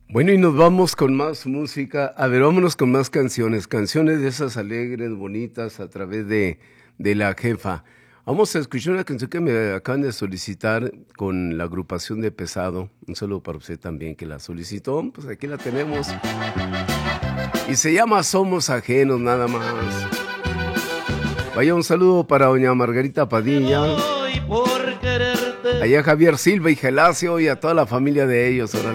Bueno, y nos vamos con más música. A ver, vámonos con más canciones. Canciones de esas alegres, bonitas, a través de la jefa. Vamos a escuchar una canción que me acaban de solicitar con la agrupación de Pesado. Un saludo para usted también que la solicitó. Pues aquí la tenemos. Y se llama Somos Ajenos, nada más. Vaya, un saludo para doña Margarita Padilla. Allá Javier Silva y Gelacio y a toda la familia de ellos. Órale.